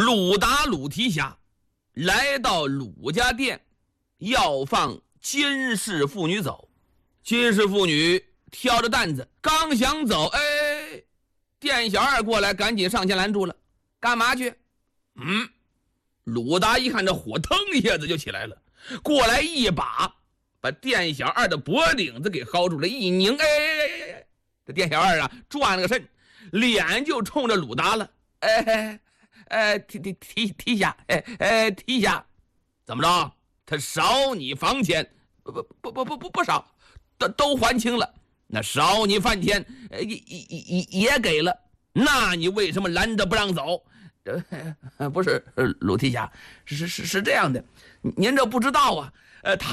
鲁达鲁提辖来到鲁家店，要放金氏妇女走。金氏妇女挑着担子刚想走，店小二过来赶紧上前拦住了。干嘛去？鲁达一看这火腾一下子就起来了，过来一把把店小二的脖领子给薅住了，一拧，这店小二啊转了个身，脸就冲着鲁达了。提下，提下，怎么着？他少你房钱？不少，都还清了。那少你饭钱也给了。那你为什么拦着不让走？不是鲁提辖，是这样的，您这不知道啊。他